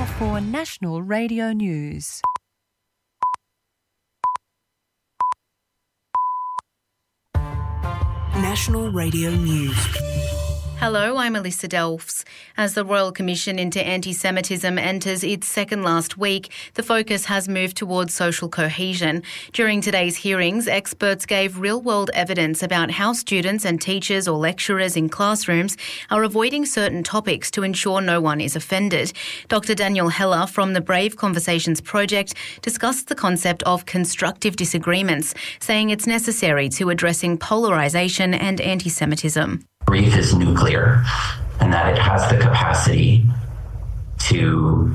for National Radio News. National Radio News. Hello, I'm Alyssa Delfs. As the Royal Commission into Anti-Semitism enters its second last week, the focus has moved towards social cohesion. During today's hearings, experts gave real-world evidence about how students and teachers or lecturers in classrooms are avoiding certain topics to ensure no one is offended. Dr. Daniel Heller from the Brave Conversations Project discussed the concept of constructive disagreements, saying it's necessary to addressing polarisation and anti-Semitism. Grief is nuclear, and that it has the capacity to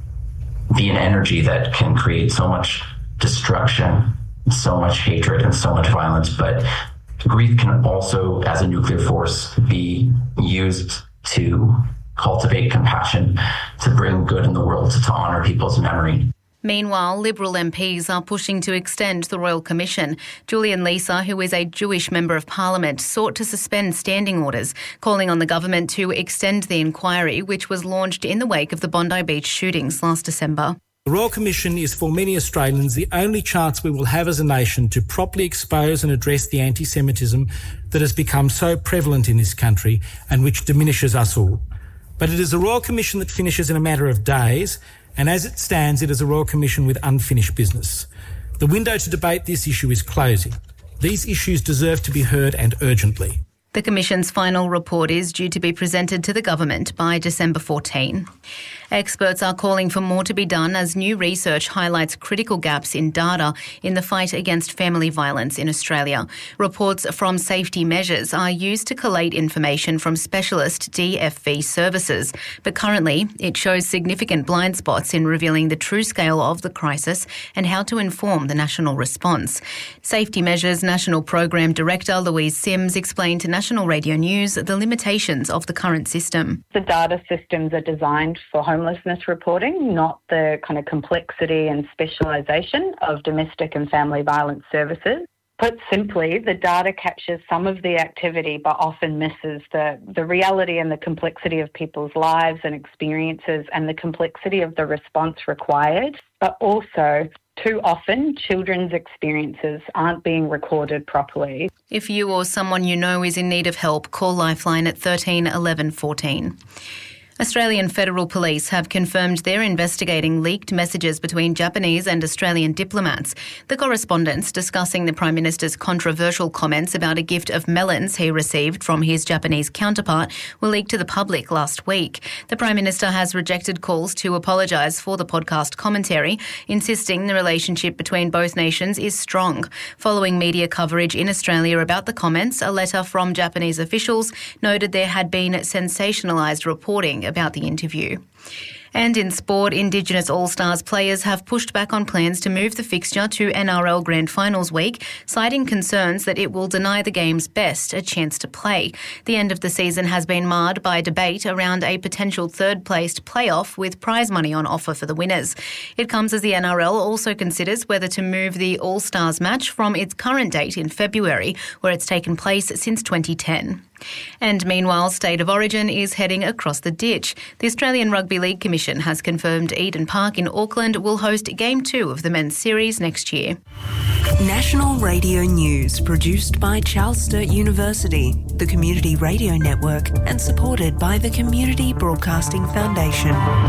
be an energy that can create so much destruction, so much hatred, and so much violence. But grief can also, as a nuclear force, be used to cultivate compassion, to bring good in the world, to honour people's memory. Meanwhile, Liberal MPs are pushing to extend the Royal Commission. Julian Leeser, who is a Jewish Member of Parliament, sought to suspend standing orders, calling on the government to extend the inquiry, which was launched in the wake of the Bondi Beach shootings last December. The Royal Commission is for many Australians the only chance we will have as a nation to properly expose and address the anti-Semitism that has become so prevalent in this country and which diminishes us all. But it is the Royal Commission that finishes in a matter of days, and as it stands, it is a Royal Commission with unfinished business. The window to debate this issue is closing. These issues deserve to be heard, and urgently. The Commission's final report is due to be presented to the government by December 14. Experts are calling for more to be done as new research highlights critical gaps in data in the fight against family violence in Australia. Reports from Safety Measures are used to collate information from specialist DFV services, but currently it shows significant blind spots in revealing the true scale of the crisis and how to inform the national response. Safety Measures National Program Director Louise Sims explained to National Radio News the limitations of the current system. The data systems are designed for homelessness reporting, not the kind of complexity and specialisation of domestic and family violence services. Put simply, the data captures some of the activity but often misses the reality and the complexity of people's lives and experiences and the complexity of the response required, but also too often, children's experiences aren't being recorded properly. If you or someone you know is in need of help, call Lifeline at 13 11 14. Australian Federal Police have confirmed they're investigating leaked messages between Japanese and Australian diplomats. The correspondence discussing the Prime Minister's controversial comments about a gift of melons he received from his Japanese counterpart were leaked to the public last week. The Prime Minister has rejected calls to apologise for the podcast commentary, insisting the relationship between both nations is strong. Following media coverage in Australia about the comments, a letter from Japanese officials noted there had been sensationalised reporting about the interview. And in sport, Indigenous All-Stars players have pushed back on plans to move the fixture to NRL Grand Finals week, citing concerns that it will deny the game's best a chance to play. The end of the season has been marred by debate around a potential third-placed playoff with prize money on offer for the winners. It comes as the NRL also considers whether to move the All-Stars match from its current date in February, where it's taken place since 2010. And meanwhile, State of Origin is heading across the ditch. The Australian Rugby League Commission has confirmed Eden Park in Auckland will host Game 2 of the men's series next year. National Radio News, produced by Charles Sturt University, the Community Radio Network, and supported by the Community Broadcasting Foundation.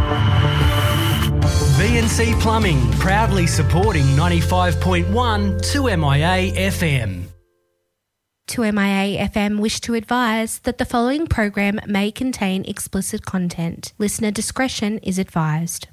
VNC Plumbing, proudly supporting 95.1 2MIA FM. 2MIA FM wish to advise that the following program may contain explicit content. Listener discretion is advised.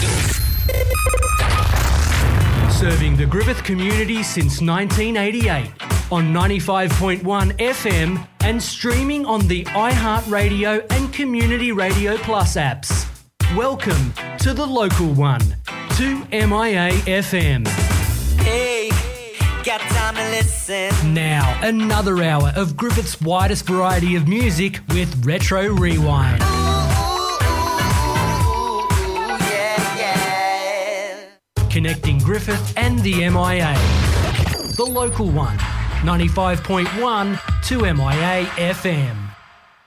Serving the Griffith community since 1988 on 95.1 FM and streaming on the iHeartRadio and Community Radio Plus apps. Welcome to the local one, 2MIA FM. Hey. Got time to listen. Now, another hour of Griffith's widest variety of music with Retro Rewind. Yeah. Connecting Griffith and the MIA. The local one, 95.1 2MIA FM.